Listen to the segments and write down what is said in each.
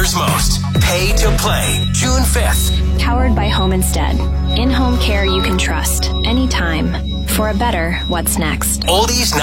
matters most. Pay to play, June 5th. Powered by Home Instead. In-home care you can trust, anytime. For a better what's next. Oldies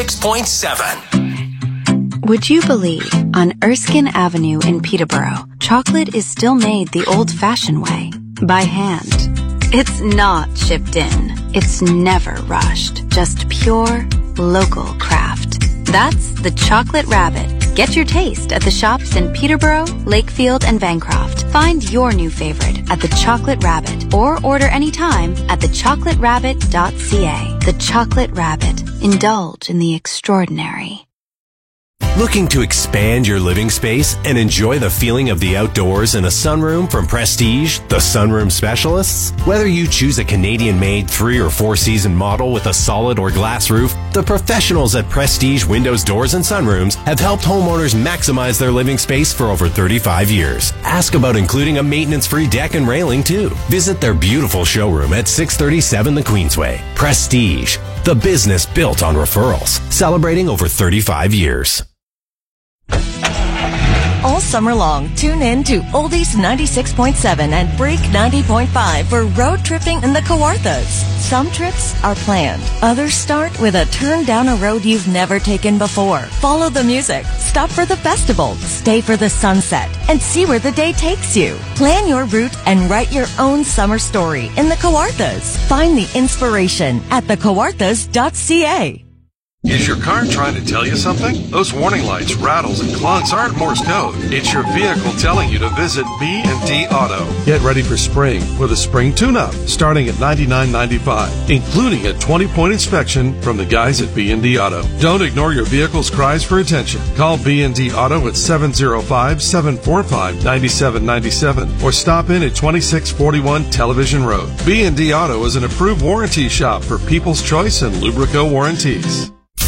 96.7. Would you believe on Erskine Avenue in Peterborough, chocolate is still made the old-fashioned way, by hand. It's not shipped in. It's never rushed. Just pure, local craft. That's the Chocolate Rabbit. Get your taste at the shops in Peterborough, Lakefield, and Bancroft. Find your new favorite at the Chocolate Rabbit or order anytime at thechocolateраbbit.ca. The Chocolate Rabbit. Indulge in the extraordinary. Looking to expand your living space and enjoy the feeling of the outdoors in a sunroom from Prestige, the sunroom specialists? Whether you choose a Canadian-made 3 or 4 season model with a solid or glass roof, the professionals at Prestige Windows, Doors, and Sunrooms have helped homeowners maximize their living space for over 35 years. Ask about including a maintenance-free deck and railing, too. Visit their beautiful showroom at 637 the Queensway. Prestige, the business built on referrals. Celebrating over 35 years. All summer long, tune in to Oldies 96.7 and Break 90.5 for road tripping in the Kawarthas. Some trips are planned. Others start with a turn down a road you've never taken before. Follow the music, stop for the festival, stay for the sunset, and see where the day takes you. Plan your route and write your own summer story in the Kawarthas. Find the inspiration at thekawarthas.ca. Is your car trying to tell you something? Those warning lights, rattles, and clunks aren't Morse code. It's your vehicle telling you to visit B&D Auto. Get ready for spring with a spring tune-up starting at $99.95, including a 20-point inspection from the guys at B&D Auto. Don't ignore your vehicle's cries for attention. Call B&D Auto at 705-745-9797 or stop in at 2641 Television Road. B&D Auto is an approved warranty shop for People's Choice and Lubrico warranties.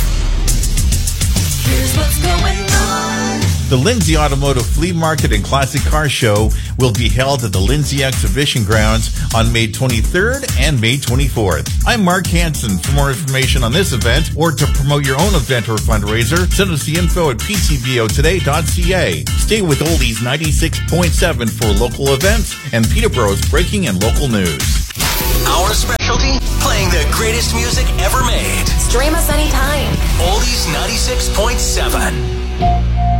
What's going on? The Lindsay Automotive Flea Market and Classic Car Show will be held at the Lindsay Exhibition Grounds on May 23rd and May 24th. I'm Mark Hansen. For more information on this event or to promote your own event or fundraiser, send us the info at pcbotoday.ca. Stay with Oldies 96.7 for local events and Peterborough's breaking and local news. Our specialty? Playing the greatest music ever made. Stream us anytime. Oldies 96.7.